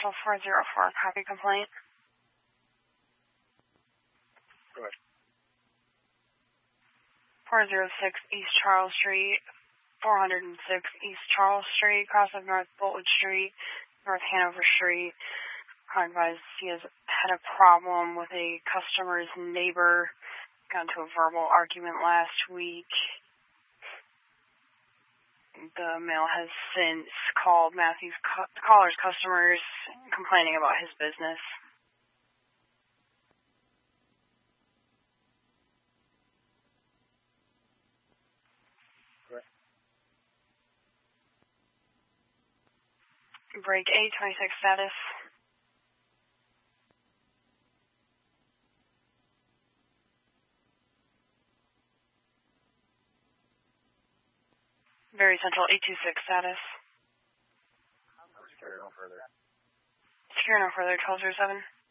Central 404, copy complaint. Go ahead. 406 East Charles Street, 406 East Charles Street, cross of North Boltwood Street, North Hanover Street. I advise he has had a problem with a customer's neighbor. Got into a verbal argument last week. The male has since called Matthew's caller's customers complaining about his business. Break 826 status. Very Central 826 status. Secure no further. Secure no further 1207.